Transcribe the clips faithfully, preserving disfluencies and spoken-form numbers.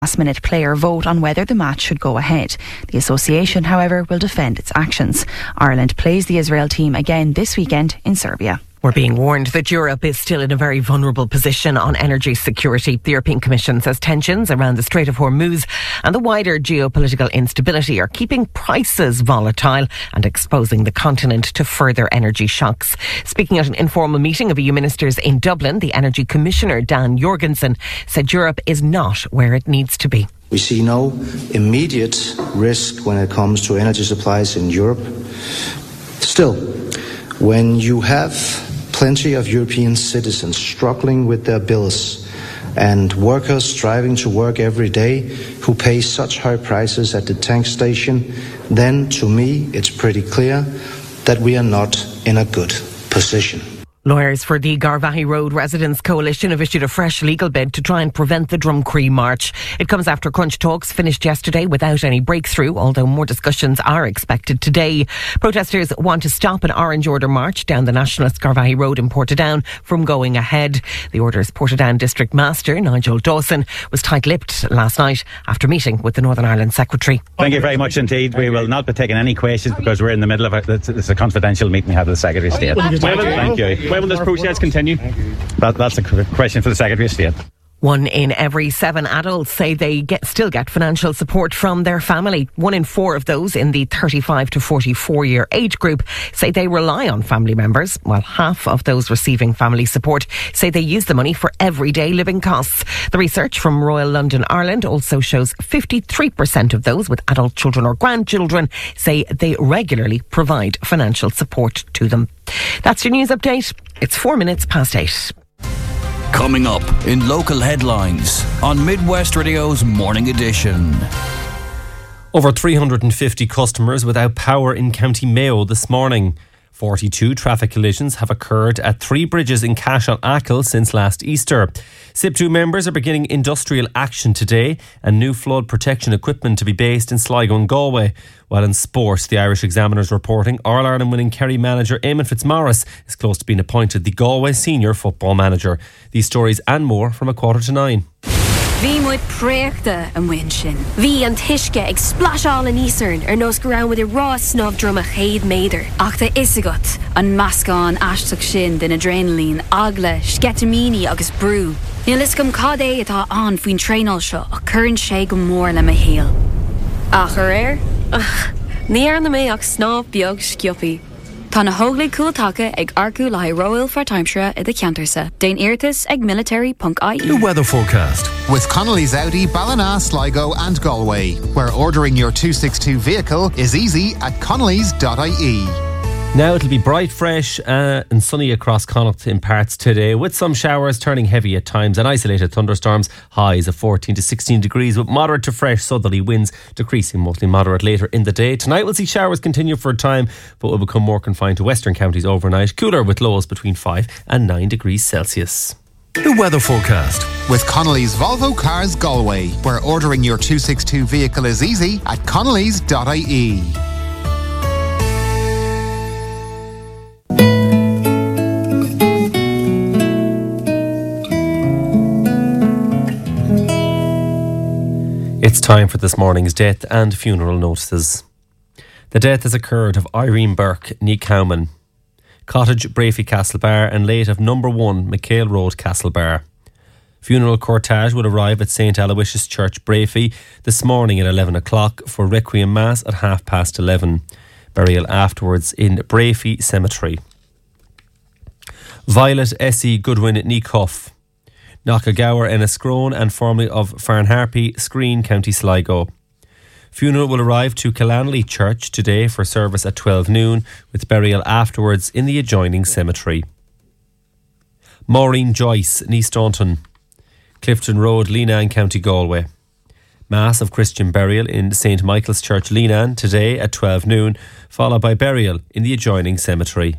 last-minute player vote on whether the match should go ahead. The association, however, will defend its actions. Ireland plays the Israel team again this weekend in Serbia. We're being warned that Europe is still in a very vulnerable position on energy security. The European Commission says tensions around the Strait of Hormuz and the wider geopolitical instability are keeping prices volatile and exposing the continent to further energy shocks. Speaking at an informal meeting of E U ministers in Dublin, the Energy Commissioner Dan Jorgensen said Europe is not where it needs to be. We see no immediate risk when it comes to energy supplies in Europe. Still, when you have plenty of European citizens struggling with their bills and workers striving to work every day who pay such high prices at the tank station, then to me it's pretty clear that we are not in a good position. Lawyers for the Garvaghey Road Residents Coalition have issued a fresh legal bid to try and prevent the Drumcree march. It comes after crunch talks finished yesterday without any breakthrough, although more discussions are expected today. Protesters want to stop an Orange Order march down the nationalist Garvaghey Road in Portadown from going ahead. The Order's Portadown District Master, Nigel Dawson, was tight-lipped last night after meeting with the Northern Ireland Secretary. Thank you very much indeed. We will not be taking any questions because we're in the middle of a, it's a confidential meeting we have with the Secretary of State. Thank you. When will this process continue? That, that's a question for the Secretary of State. One in every seven adults say they get still get financial support from their family. One in four of those in the thirty-five to forty-four year age group say they rely on family members, while half of those receiving family support say they use the money for everyday living costs. The research from Royal London Ireland also shows fifty-three percent of those with adult children or grandchildren say they regularly provide financial support to them. That's your news update. It's four minutes past eight. Coming up in local headlines on Midwest Radio's Morning Edition. Over three hundred fifty customers without power in County Mayo this morning. forty-two traffic collisions have occurred at three bridges in Cashel Achill since last Easter. S I P two members are beginning industrial action today and new flood protection equipment to be based in Sligo and Galway. While in sport, the Irish Examiner's reporting All Ireland winning Kerry manager Eamon Fitzmaurice is close to being appointed the Galway senior football manager. These stories and more from a quarter to nine. Bhí muid préachta an bhain sin. Bhí an tuisce ag splasháil an ísarn ar nós go raibh muid i rá snámh drom a chéad méadar. Ach tá isagat an meascán aisteach sin den adrenalín, agla, scetamíní agus brú. Níl is gom cad é atá an faoin tréáil seo a churann sé go mór le a héal. Ach ar air? Ach, ní ar na mé ach snámh beag sciopí. Tá na hóglaigh cúiltacha ag arcú le Royal for Timeshare i de Ceantarsa. Déan Airtas ag military dot I E. The weather forecast with Connolly's Audi, Ballina, Sligo and Galway, where ordering your two sixty-two vehicle is easy at connellys dot I E. Now it'll be bright, fresh uh, and sunny across Connacht in parts today, with some showers turning heavy at times and isolated thunderstorms. Highs of fourteen to sixteen degrees with moderate to fresh southerly winds, decreasing mostly moderate later in the day. Tonight we'll see showers continue for a time, but will become more confined to western counties overnight. Cooler with lows between five and nine degrees Celsius. The weather forecast with Connolly's Volvo Cars Galway, where ordering your two sixty-two vehicle is easy at connellys dot I E. It's time for this morning's death and funeral notices. The death has occurred of Irene Burke, ní Cowman, Cottage, Brafey, Castlebar, and late of number one, McHale Road, Castlebar. Funeral cortege will arrive at Saint Aloysius Church, Brafey, this morning at eleven o'clock for Requiem Mass at half past eleven. Burial afterwards in Brafey Cemetery. Violet Essie Goodwin, ní Cuff, Knockagower, Enniscrone, and formerly of Farnharpy, Screen, County Sligo. Funeral will arrive to Killanley Church today for service at twelve noon, with burial afterwards in the adjoining cemetery. Maureen Joyce, ní Staunton, Clifton Road, Leenane, County Galway. Mass of Christian burial in Saint Michael's Church, Leenane, today at twelve noon, followed by burial in the adjoining cemetery.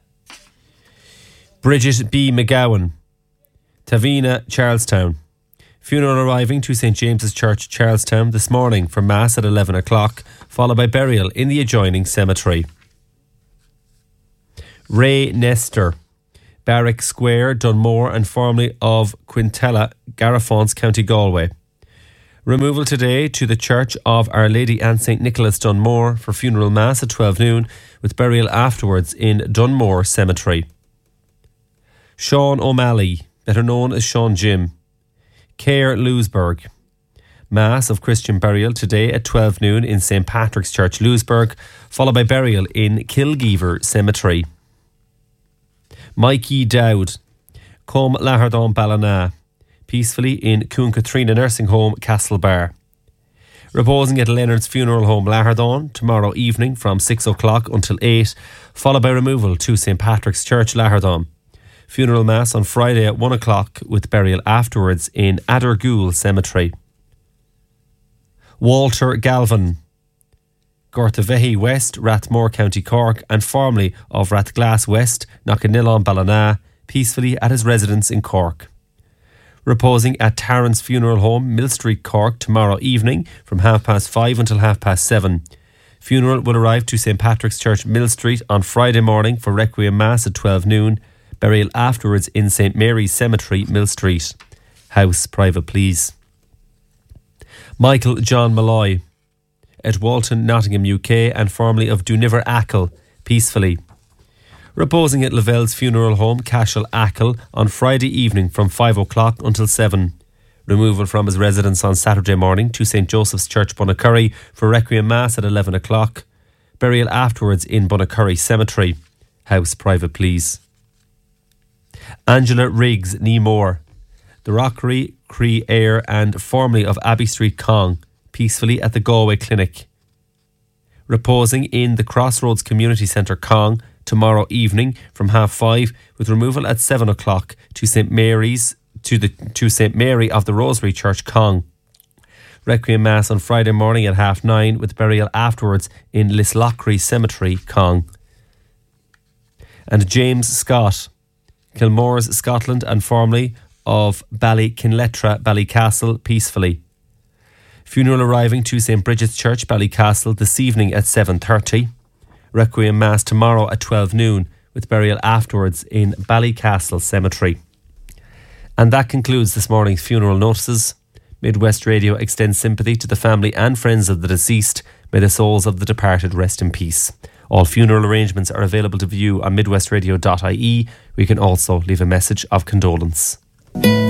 Bridget B. McGowan, Tavina, Charlestown. Funeral arriving to Saint James's Church, Charlestown, this morning for Mass at eleven o'clock, followed by burial in the adjoining cemetery. Ray Nestor, Barrack Square, Dunmore, and formerly of Quintella, Garafonts, County Galway. Removal today to the Church of Our Lady and Saint Nicholas Dunmore for funeral mass at twelve noon with burial afterwards in Dunmore Cemetery. Sean O'Malley, better known as Sean Jim, Cahir Louisburg. Mass of Christian burial today at twelve noon in Saint Patrick's Church, Louisburg, followed by burial in Kilgeever Cemetery. Mikey Dowd, Cum Lahardon Ballina, peacefully in Coon Katrina Nursing Home, Castlebar. Reposing at Leonard's Funeral Home, Lahardon, tomorrow evening from six o'clock until eight, followed by removal to Saint Patrick's Church, Lahardon. Funeral Mass on Friday at one o'clock with burial afterwards in Addergool Cemetery. Walter Galvin, Gortavehi West, Rathmore, County Cork, and formerly of Rathglass West, Knockanill Ballina, peacefully at his residence in Cork. Reposing at Tarrant's Funeral Home, Mill Street, Cork, tomorrow evening from half past five until half past seven. Funeral will arrive to Saint Patrick's Church, Mill Street on Friday morning for Requiem Mass at twelve noon. Burial afterwards in Saint Mary's Cemetery, Mill Street. House private, please. Michael John Malloy, at Walton, Nottingham, U K, and formerly of Duniver Achill, peacefully. Reposing at Lavelle's Funeral Home, Cashel Achill, on Friday evening from five o'clock until seven. Removal from his residence on Saturday morning to Saint Joseph's Church, Bunnacurry, for Requiem Mass at eleven o'clock. Burial afterwards in Bunnacurry Cemetery. House private, please. Angela Riggs, Neemore, the Rockery, Cree Air, and formerly of Abbey Street, Cong, peacefully at the Galway Clinic. Reposing in the Crossroads Community Centre, Cong, tomorrow evening from half five, with removal at seven o'clock to Saint Mary's to the to Saint Mary of the Rosary Church, Cong. Requiem Mass on Friday morning at half nine, with burial afterwards in Lislochry Cemetery, Cong. And James Scott, Kilmore's, Scotland, and formerly of Ballykinletra, Ballycastle, peacefully. Funeral arriving to Saint Bridget's Church, Ballycastle, this evening at seven thirty. Requiem Mass tomorrow at twelve noon, with burial afterwards in Ballycastle Cemetery. And that concludes this morning's funeral notices. Midwest Radio extends sympathy to the family and friends of the deceased. May the souls of the departed rest in peace. All funeral arrangements are available to view on midwest radio dot I E. We can also leave a message of condolence.